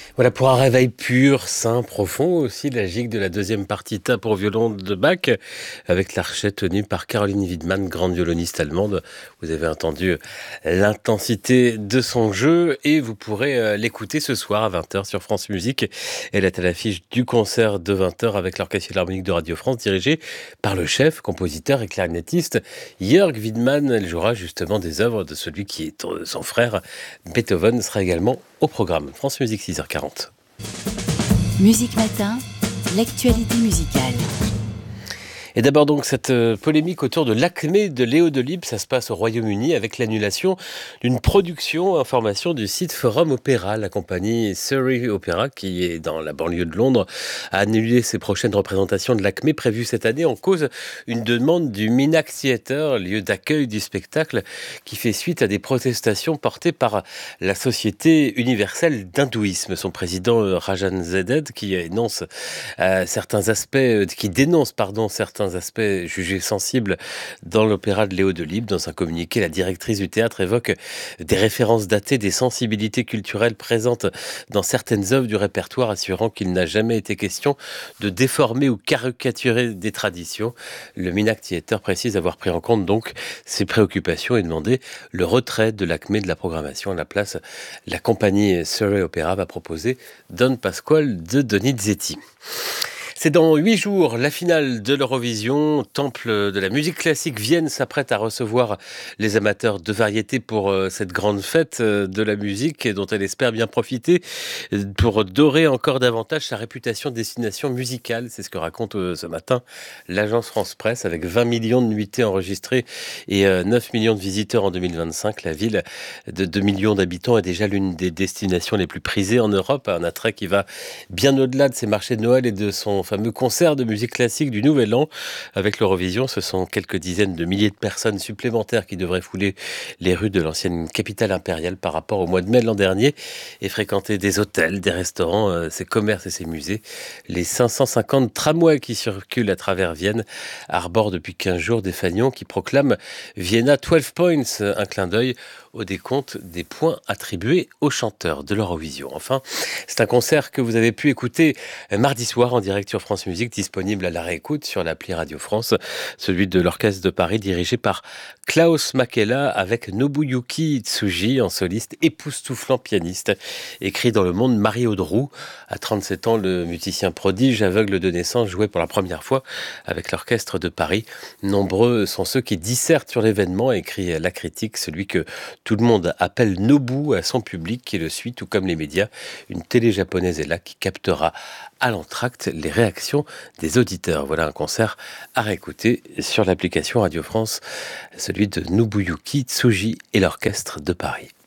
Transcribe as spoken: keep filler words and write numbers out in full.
Voilà, pour un réveil pur, sain, profond aussi, la gigue de la deuxième partita pour violon de Bach, avec l'archet tenu par Caroline Wiedmann, grande violoniste allemande. Vous avez entendu l'intensité de son jeu et vous pourrez euh, l'écouter ce soir à vingt heures sur France Musique. Elle est à l'affiche du concert de vingt heures avec l'Orchestre Philharmonique de Radio France, dirigé par le chef, compositeur et clarinettiste Jörg Wiedmann. Elle jouera justement des œuvres de celui qui est son frère, Beethoven, sera également au programme. France Musique, six heures quarante. Musique Matin, l'actualité musicale. Et d'abord donc cette euh, polémique autour de l'Acmé de Léo Delibes, ça se passe au Royaume-Uni avec l'annulation d'une production, information du site Forum Opéra. La compagnie Surrey Opera, qui est dans la banlieue de Londres, a annulé ses prochaines représentations de l'Acmé prévues cette année en cause une demande du Minack Theatre, lieu d'accueil du spectacle, qui fait suite à des protestations portées par la Société universelle d'hindouisme. Son président euh, Rajan Zeded, qui énonce euh, certains aspects, euh, qui dénonce pardon certains aspects jugés sensibles dans l'opéra de Léo Delibes. Dans un communiqué, la directrice du théâtre évoque des références datées des sensibilités culturelles présentes dans certaines œuvres du répertoire, assurant qu'il n'a jamais été question de déformer ou caricaturer des traditions. Le Minack Theatre précise avoir pris en compte donc ces préoccupations et demandé le retrait de l'Acmé de la programmation. À la place, la compagnie Surrey Opera va proposer Don Pasquale de Donizetti. C'est dans huit jours, la finale de l'Eurovision. Temple de la musique classique, Vienne s'apprête à recevoir les amateurs de variété pour euh, cette grande fête euh, de la musique dont elle espère bien profiter euh, pour dorer encore davantage sa réputation de destination musicale. C'est ce que raconte euh, ce matin l'agence France Presse. Avec vingt millions de nuitées enregistrées et euh, neuf millions de visiteurs en deux mille vingt-cinq, la ville de deux millions d'habitants est déjà l'une des destinations les plus prisées en Europe. Un attrait qui va bien au-delà de ses marchés de Noël et de son fameux concert de musique classique du Nouvel An. Avec l'Eurovision, ce sont quelques dizaines de milliers de personnes supplémentaires qui devraient fouler les rues de l'ancienne capitale impériale par rapport au mois de mai de l'an dernier et fréquenter des hôtels, des restaurants, euh, ses commerces et ses musées. Les cinq cent cinquante tramways qui circulent à travers Vienne arborent depuis quinze jours des fanions qui proclament Vienna douze points, un clin d'œil au décompte des points attribués aux chanteurs de l'Eurovision. Enfin, c'est un concert que vous avez pu écouter mardi soir en direct sur France Musique, disponible à la réécoute sur l'appli Radio France, celui de l'Orchestre de Paris dirigé par Klaus Makela avec Nobuyuki Tsuji en soliste époustouflant pianiste. Écrit dans Le Monde, Marie Audroux. À trente-sept ans, le musicien prodige, aveugle de naissance, jouait pour la première fois avec l'Orchestre de Paris. Nombreux sont ceux qui dissertent sur l'événement, écrit la critique, celui que tout le monde appelle Nobu à son public qui le suit, tout comme les médias. Une télé japonaise est là qui captera à l'entracte les réactions des auditeurs. Voilà un concert à réécouter sur l'application Radio France, celui de Nobuyuki Tsuji et l'Orchestre de Paris.